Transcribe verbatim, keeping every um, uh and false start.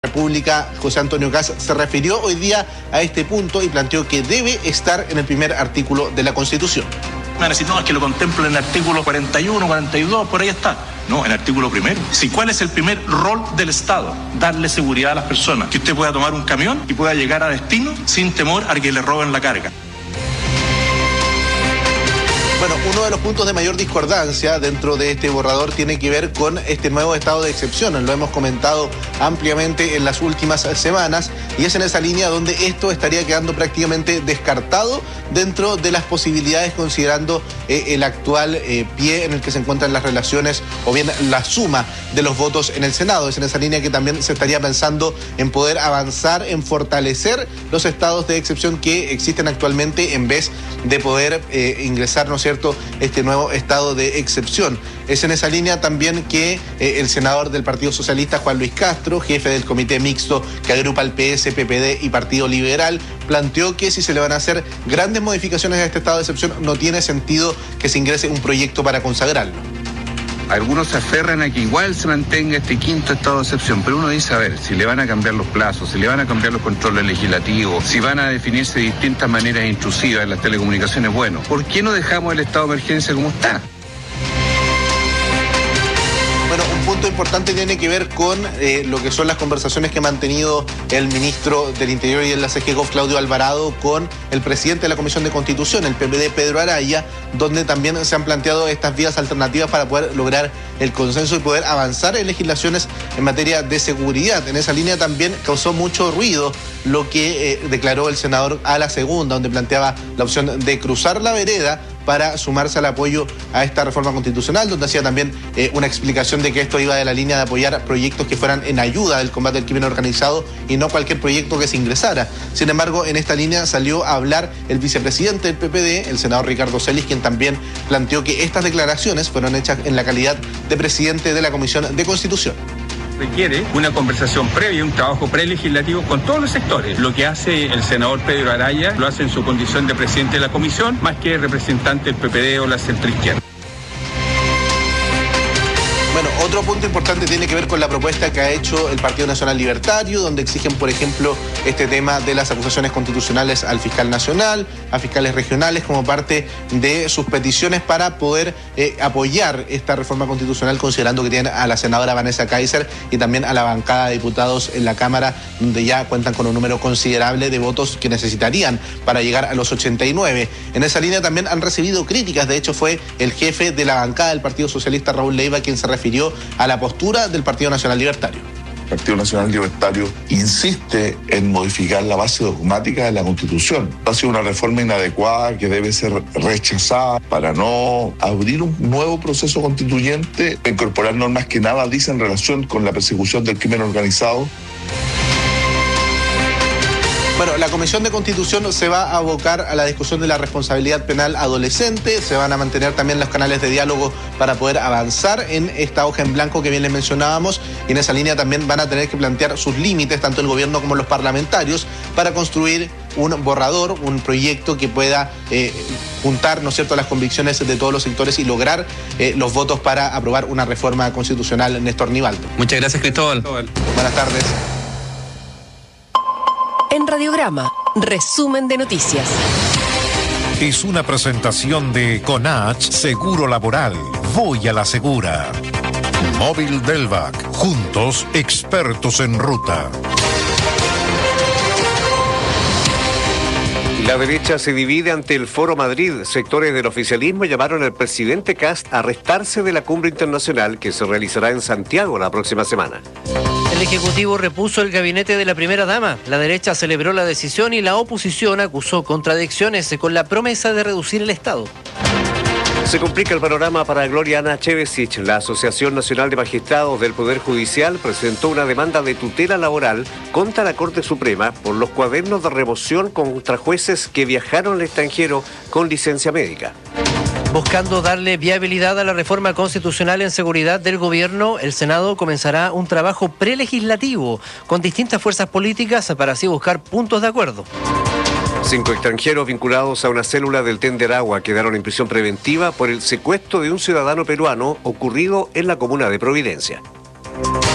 República, José Antonio Kast, se refirió hoy día a este punto y planteó que debe estar en el primer artículo de la Constitución. Me van a decir, no, es que lo contempla en el artículo cuarenta y uno, cuarenta y dos, por ahí está. No, en el artículo primero. Si, ¿cuál es el primer rol del Estado? Darle seguridad a las personas. Que usted pueda tomar un camión y pueda llegar a destino sin temor a que le roben la carga. Bueno, uno de los puntos de mayor discordancia dentro de este borrador tiene que ver con este nuevo estado de excepción. Lo hemos comentado ampliamente en las últimas semanas y es en esa línea donde esto estaría quedando prácticamente descartado dentro de las posibilidades, considerando eh, el actual eh, pie en el que se encuentran las relaciones o bien la suma de los votos en el Senado. Es en esa línea que también se estaría pensando en poder avanzar, en fortalecer los estados de excepción que existen actualmente en vez de poder eh, ingresar, ¿no es cierto?, este nuevo estado de excepción. Es en esa línea también que eh, el senador del Partido Socialista, Juan Luis Castro, jefe del comité mixto que agrupa al P S, P P D y Partido Liberal, planteó que si se le van a hacer grandes modificaciones a este estado de excepción, no tiene sentido que se ingrese un proyecto para consagrarlo. Algunos se aferran a que igual se mantenga este quinto estado de excepción, pero uno dice, a ver, si le van a cambiar los plazos, si le van a cambiar los controles legislativos, si van a definirse de distintas maneras intrusivas en las telecomunicaciones, bueno, ¿por qué no dejamos el estado de emergencia como está? Bueno, un punto importante tiene que ver con eh, lo que son las conversaciones que ha mantenido el ministro del Interior y Enlace G E C O F, Claudio Alvarado, con el presidente de la Comisión de Constitución, el P P D, Pedro Araya, donde también se han planteado estas vías alternativas para poder lograr el consenso y poder avanzar en legislaciones en materia de seguridad. En esa línea también causó mucho ruido lo que eh, declaró el senador a la segunda, donde planteaba la opción de cruzar la vereda para sumarse al apoyo a esta reforma constitucional, donde hacía también eh, una explicación de que esto iba de la línea de apoyar proyectos que fueran en ayuda del combate al crimen organizado y no cualquier proyecto que se ingresara. Sin embargo, en esta línea salió a hablar el vicepresidente del P P D, el senador Ricardo Celis, quien también planteó que estas declaraciones fueron hechas en la calidad de presidente de la Comisión de Constitución. Requiere una conversación previa, un trabajo prelegislativo con todos los sectores. Lo que hace el senador Pedro Araya lo hace en su condición de presidente de la comisión, más que representante del P P D o la centroizquierda. Bueno, otro punto importante tiene que ver con la propuesta que ha hecho el Partido Nacional Libertario, donde exigen, por ejemplo, este tema de las acusaciones constitucionales al fiscal nacional, a fiscales regionales, como parte de sus peticiones para poder eh, apoyar esta reforma constitucional, considerando que tienen a la senadora Vanessa Kaiser y también a la bancada de diputados en la Cámara, donde ya cuentan con un número considerable de votos que necesitarían para llegar a los ochenta y nueve. En esa línea también han recibido críticas. De hecho, fue el jefe de la bancada del Partido Socialista, Raúl Leiva, quien se refirió a la postura del Partido Nacional Libertario. El Partido Nacional Libertario insiste en modificar la base dogmática de la Constitución. Ha sido una reforma inadecuada que debe ser rechazada para no abrir un nuevo proceso constituyente, incorporar normas que nada dicen en relación con la persecución del crimen organizado. Bueno, la Comisión de Constitución se va a abocar a la discusión de la responsabilidad penal adolescente. Se van a mantener también los canales de diálogo para poder avanzar en esta hoja en blanco que bien les mencionábamos. Y en esa línea también van a tener que plantear sus límites, tanto el gobierno como los parlamentarios, para construir un borrador, un proyecto que pueda eh, juntar, ¿no es cierto?, las convicciones de todos los sectores y lograr eh, los votos para aprobar una reforma constitucional. Néstor Nivaldo. Muchas gracias, Cristóbal. Buenas tardes. En Radiograma, resumen de noticias. Es una presentación de Conach Seguro Laboral. Voy a la segura. Móvil Delvac. Juntos, expertos en ruta. La derecha se divide ante el Foro Madrid. Sectores del oficialismo llamaron al presidente Kast a restarse de la cumbre internacional que se realizará en Santiago la próxima semana. El Ejecutivo repuso el gabinete de la primera dama. La derecha celebró la decisión y la oposición acusó contradicciones con la promesa de reducir el Estado. Se complica el panorama para Gloriana Chevesich. La Asociación Nacional de Magistrados del Poder Judicial presentó una demanda de tutela laboral contra la Corte Suprema por los cuadernos de remoción contra jueces que viajaron al extranjero con licencia médica. Buscando darle viabilidad a la reforma constitucional en seguridad del gobierno, el Senado comenzará un trabajo prelegislativo con distintas fuerzas políticas para así buscar puntos de acuerdo. Cinco extranjeros vinculados a una célula del Tenderagua quedaron en prisión preventiva por el secuestro de un ciudadano peruano ocurrido en la comuna de Providencia.